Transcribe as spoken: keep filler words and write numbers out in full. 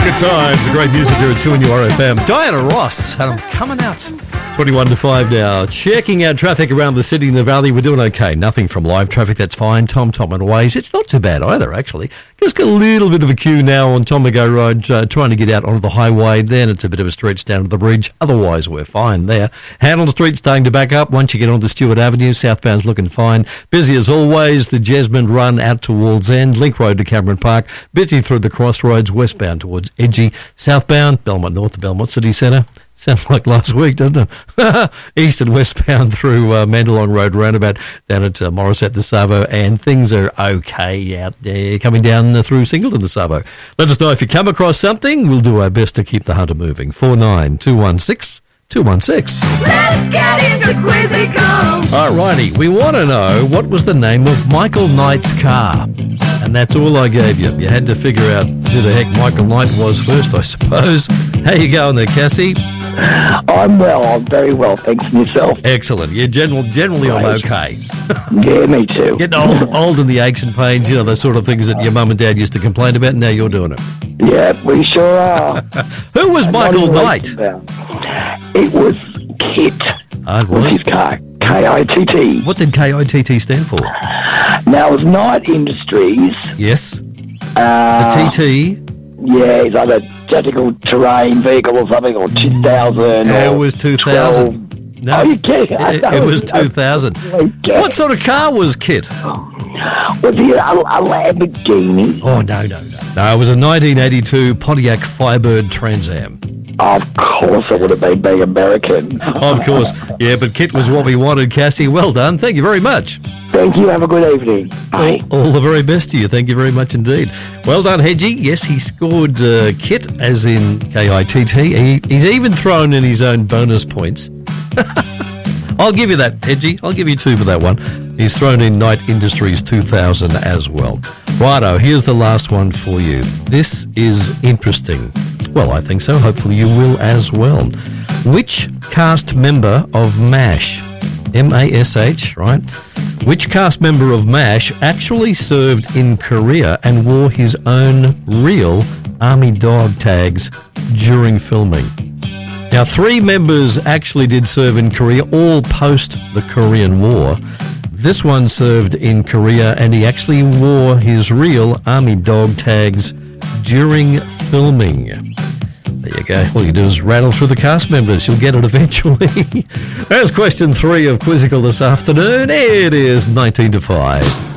Good times, great music here at two N U R F M. Diana Ross, and I'm coming out. twenty-one to five now. Checking out traffic around the city and the valley. We're doing okay. Nothing from live traffic, that's fine. Tom, Tom and Waze. It's not too bad either, actually. Just got a little bit of a queue now on Tomago Road, uh, trying to get out onto the highway. Then it's a bit of a stretch down to the bridge. Otherwise, we're fine there. Handle Street starting to back up. Once you get onto Stewart Avenue, southbound's looking fine. Busy as always. The Jesmond Run out towards End. Link Road to Cameron Park. Busy through the crossroads, westbound towards Edgy. Southbound, Belmont North to Belmont City Centre. Sounds like last week, doesn't it? East and westbound through uh, Mandalong Road roundabout down at uh, Morisset to Savo, and things are okay out there coming down uh, through Singleton to Savo. Let us know if you come across something. We'll do our best to keep the hunter moving. four nine two one six two one six. Let's get into Quizzical. Alrighty, we want to know what was the name of Michael Knight's car. And that's all I gave you. You had to figure out who the heck Michael Knight was first, I suppose. How you going there, Cassie? I'm well. I'm very well. Thanks, and yourself. Excellent. Yeah, general, generally I'm okay. Yeah, me too. Getting old, old and the aches and pains, you know, those sort of things that your mum and dad used to complain about, and now you're doing it. Yeah, we sure are. Who was Michael Knight? It was Kit. Oh, it was was? his car. K I T T. What did K I T T stand for? Now, it was Knight Industries. Yes. Uh, the T T. Yeah, it's like a tactical terrain vehicle or something, or two thousand. Yeah, or it was two thousand. twelve. No, oh, you kidding? It, it was two thousand. What sort of car was Kit? Was he a, a Lamborghini? Oh, no, no, no. No, it was a nineteen eighty-two Pontiac Firebird Trans Am. Of course it would have been being American. Of course. Yeah, but Kit was what we wanted, Cassie. Well done. Thank you very much. Thank you. Have a good evening. Bye. All, all the very best to you. Thank you very much indeed. Well done, Hedgie. Yes, he scored uh, Kit, as in K I T T. He, he's even thrown in his own bonus points. I'll give you that, Hedgie. I'll give you two for that one. He's thrown in Knight Industries two thousand as well. Righto, here's the last one for you. This is interesting. Well, I think so. Hopefully you will as well. Which cast member of MASH, M A S H, right? Which cast member of MASH actually served in Korea and wore his own real army dog tags during filming? Now, three members actually did serve in Korea, all post the Korean War. This one served in Korea, and he actually wore his real army dog tags during filming. There you go. All you do is rattle through the cast members. You'll get it eventually. There's question three of Quizzical this afternoon. It is nineteen to five.